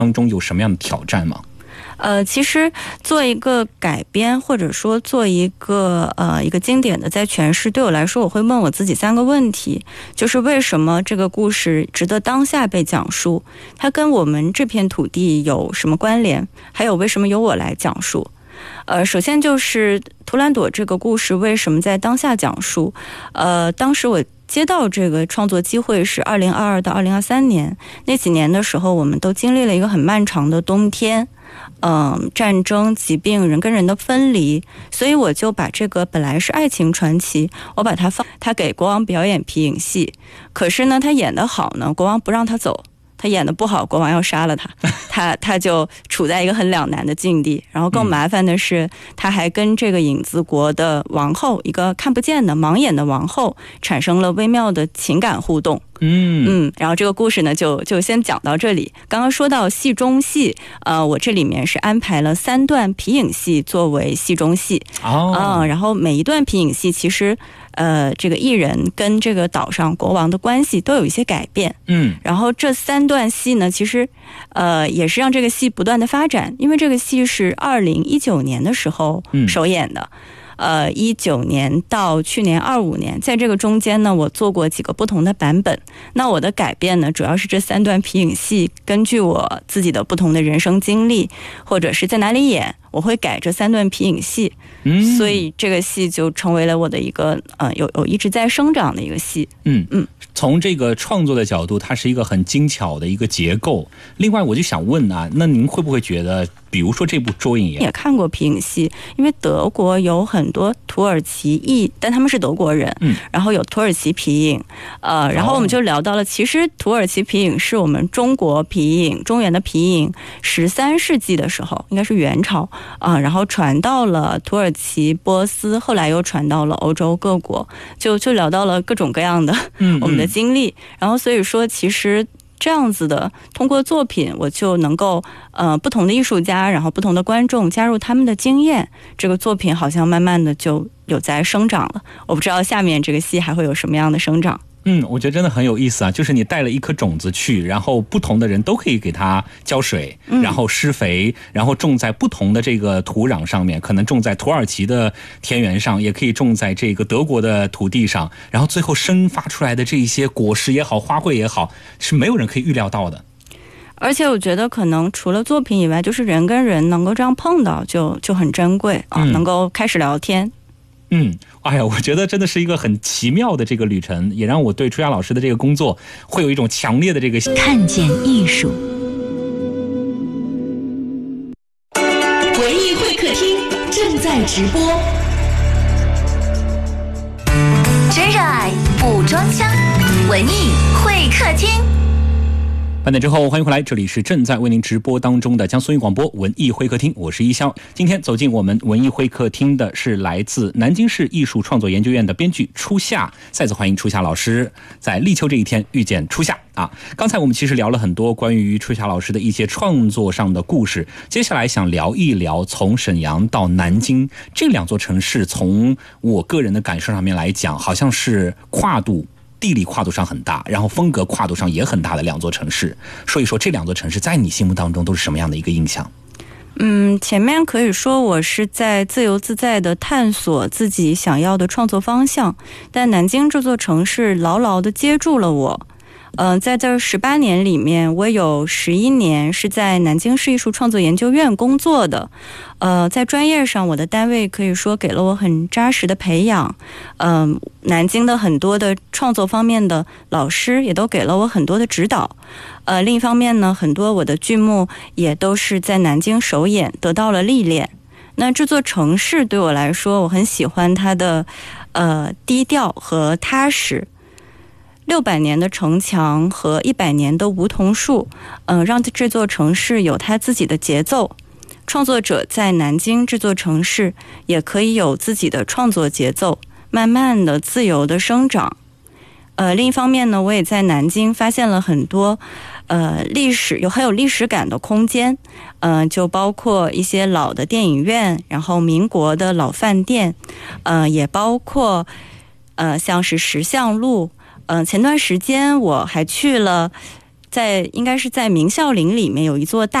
当中有什么样的挑战吗？ 其实做一个改编，或者说做一个经典的再诠释，对我来说，我会问我自己3个问题，就是为什么这个故事值得当下被讲述？它跟我们这片土地有什么关联？还有为什么由我来讲述？首先就是图兰朵这个故事为什么在当下讲述？当时我接到这个创作机会是2022到2023年，那几年的时候，我们都经历了一个很漫长的冬天。战争、疾病、人跟人的分离，所以我就把这个本来是爱情传奇，我把他给国王表演皮影戏，可是呢，他演得好呢，国王不让他走。他演得不好，国王要杀了他就处在一个很两难的境地。然后更麻烦的是，他还跟这个影子国的王后，一个看不见的盲眼的王后，产生了微妙的情感互动。然后这个故事呢，就先讲到这里。刚刚说到戏中戏，我这里面是安排了3段皮影戏作为戏中戏。然后每一段皮影戏其实这个艺人跟这个岛上国王的关系都有一些改变。然后这3段戏呢，其实也是让这个戏不断的发展，因为这个戏是2019年的时候首演的。19年到去年25年，在这个中间呢，我做过几个不同的版本。那我的改变呢，主要是这3段皮影戏，根据我自己的不同的人生经历，或者是在哪里演，我会改这3段皮影戏。所以这个戏就成为了我的一个有一直在生长的一个戏。 从这个创作的角度，它是一个很精巧的一个结构。另外我就想问啊，那您会不会觉得比如说这部捉影也看过皮影戏，因为德国有很多土耳其裔，但他们是德国人，然后有土耳其皮影，然后我们就聊到了，其实土耳其皮影是我们中国皮影，中原的皮影13世纪的时候，应该是元朝然后传到了土耳其、波斯，后来又传到了欧洲各国，就聊到了各种各样的我们的经历，然后所以说其实这样子的，通过作品我就能够不同的艺术家，然后不同的观众加入他们的经验，这个作品好像慢慢的就有在生长了。我不知道下面这个戏还会有什么样的生长。 我觉得真的很有意思啊，就是你带了一颗种子去，然后不同的人都可以给它浇水，然后施肥，然后种在不同的这个土壤上面，可能种在土耳其的田园上，也可以种在这个德国的土地上，然后最后生发出来的这一些果实也好，花卉也好，是没有人可以预料到的。 而且我觉得可能除了作品以外，就是人跟人能够这样碰到就很珍贵能够开始聊天。 哎呀，我觉得真的是一个很奇妙的这个旅程，也让我对初夏老师的这个工作会有一种强烈的这个看见艺术。文艺会客厅正在直播，真热爱补妆香，文艺会客厅。 8点之后，欢迎回来，这里是正在为您直播当中的江苏音广播文艺会客厅，我是一潇。今天走进我们文艺会客厅的是来自南京市艺术创作研究院的编剧初夏，再次欢迎初夏老师，在立秋这一天遇见初夏啊！刚才我们其实聊了很多关于初夏老师的一些创作上的故事，接下来想聊一聊从沈阳到南京这2座城市，从我个人的感受上面来讲，好像是地理跨度上很大，然后风格跨度上也很大的2座城市。说一说这2座城市在你心目当中都是什么样的一个印象？ 前面可以说我是在自由自在的探索自己想要的创作方向，但南京这座城市牢牢地接住了我。在这18年里面，我有11年是在南京市艺术创作研究院工作的。在专业上，我的单位可以说给了我很扎实的培养。南京的很多的创作方面的老师也都给了我很多的指导。另一方面呢，很多我的剧目也都是在南京首演得到了历练。那这座城市对我来说，我很喜欢它的低调和踏实。600年的城墙和100年的梧桐树，让这座城市有它自己的节奏。创作者在南京这座城市也可以有自己的创作节奏，慢慢的自由的生长。另一方面呢，我也在南京发现了很多历史很有历史感的空间，就包括一些老的电影院，然后民国的老饭店，也包括像是石像路。前段时间我还去了应该是在明孝陵里面有一座大